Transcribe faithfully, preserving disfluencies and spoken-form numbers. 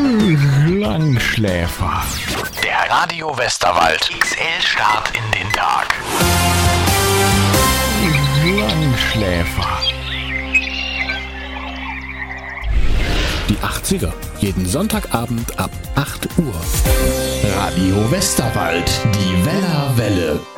Langschläfer. Der Radio Westerwald X L-Start in den Tag. Langschläfer. Die achtziger, jeden Sonntagabend ab acht Uhr. Radio Westerwald, die Wellerwelle.